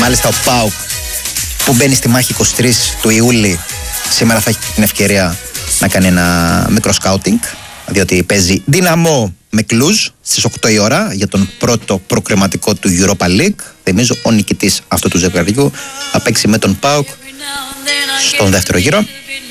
Μάλιστα ο ΠΑΟΚ που μπαίνει στη μάχη 23 του Ιούλη σήμερα θα έχει την ευκαιρία να κάνει ένα μικρό σκάουτινγκ, διότι παίζει Δυναμό με Κλουζ στις 8 η ώρα για τον πρώτο προκριματικό του Europa League. Θυμίζω ο νικητής αυτού του ζευγαριού θα παίξει με τον ΠΑΟΚ στον δεύτερο γύρο.